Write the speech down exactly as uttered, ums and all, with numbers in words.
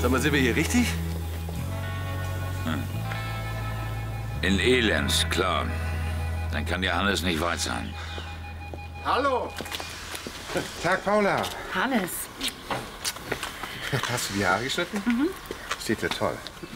Sag mal, sind wir hier richtig? Hm. In Elends, klar. Dann kann der Hannes nicht weit sein. Hallo. Tag, Paula. Hannes. Hast du die Haare geschnitten? Mhm. Steht dir toll.